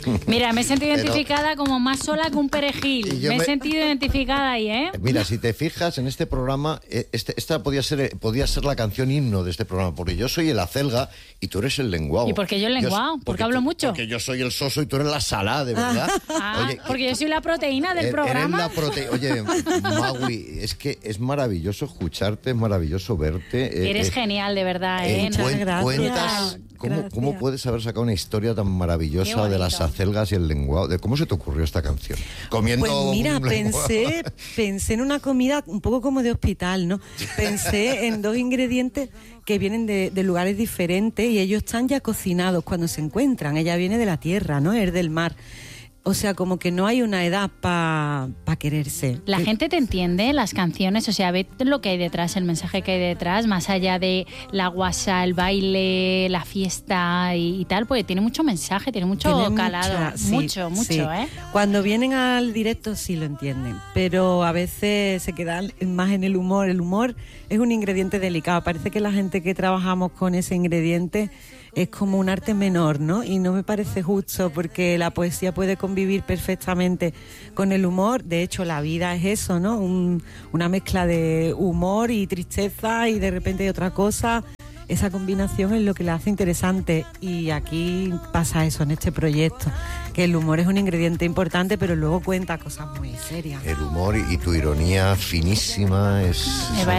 Mira, me he sentido identificada como más sola que un perejil. Me he sentido identificada ahí, ¿eh? Mira, si te fijas en este programa, esta podía ser la canción himno de este programa, porque yo soy el acelga y tú eres el lenguao. ¿Y por qué yo el lenguao? ¿Porque hablo mucho? Porque yo soy el soso y tú eres la salá, de verdad. Oye, porque yo soy la proteína del programa. Oye, Magui, es que es maravilloso escucharte, es maravilloso verte. Eres genial, de verdad, ¿eh? Cuentas... ¿Cómo puedes haber sacado una historia tan maravillosa de las acelgas y el lenguao? ¿Cómo se te ocurrió esta canción? Comiendo pues mira, pensé en una comida un poco como de hospital, ¿no? Pensé en dos ingredientes que vienen de lugares diferentes y ellos están ya cocinados cuando se encuentran. Ella viene de la tierra, ¿no? Es del mar. O sea, como que no hay una edad para quererse. La gente te entiende, las canciones, o sea, ve lo que hay detrás, el mensaje que hay detrás, más allá de la guasa, el baile, la fiesta y tal, porque tiene mucho mensaje, tiene mucho calado. Mucho, ¿eh? Cuando vienen al directo sí lo entienden, pero a veces se quedan más en el humor. El humor es un ingrediente delicado. Parece que la gente que trabajamos con ese ingrediente es como un arte menor, ¿no? Y no me parece justo porque la poesía puede convivir perfectamente con el humor. De hecho, la vida es eso, ¿no? Una mezcla de humor y tristeza y de repente hay otra cosa. Esa combinación es lo que la hace interesante y aquí pasa eso en este proyecto, que el humor es un ingrediente importante, pero luego cuenta cosas muy serias. El humor y tu ironía finísima es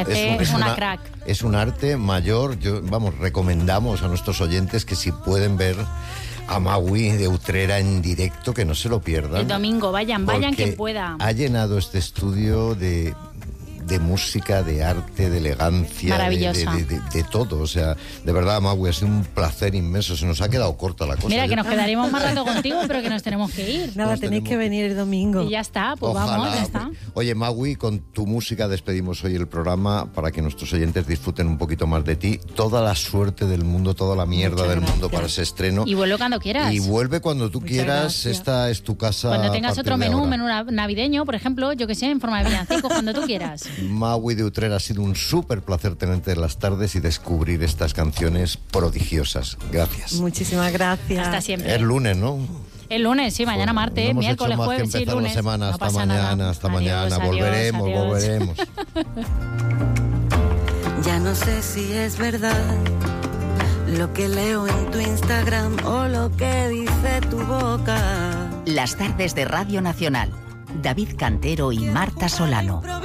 una crack. Es un arte mayor. Recomendamos a nuestros oyentes que si pueden ver a Magui de Utrera en directo, que no se lo pierdan. El domingo, vayan quien pueda. Ha llenado este estudio de música, de arte, de elegancia, de todo. O sea, de verdad, Magui, ha sido un placer inmenso. Se nos ha quedado corta la cosa. Mira, que nos quedaríamos más rato contigo, pero que nos tenemos que ir. Nada, tenéis que venir el domingo. Y ya está, pues ojalá, vamos, ya está. Oye, Magui, con tu música despedimos hoy el programa para que nuestros oyentes disfruten un poquito más de ti. Toda la suerte del mundo, toda la mierda del mundo para ese estreno. Y vuelve cuando quieras. Y vuelve cuando tú quieras. Gracias. Esta es tu casa. Cuando tengas otro menú navideño, por ejemplo, yo que sé, en forma de villancico, cuando tú quieras. Magui de Utrera, ha sido un súper placer tenerte en las tardes y descubrir estas canciones prodigiosas. Gracias. Muchísimas gracias. Hasta siempre. El lunes, ¿no? El lunes, sí, mañana martes, no miércoles, jueves, sí, lunes. La semana. No hasta mañana, nada. hasta mañana. Volveremos. Ya no sé si es verdad lo que leo en tu Instagram o lo que dice tu boca. Las tardes de Radio Nacional. David Cantero y Marta Solano.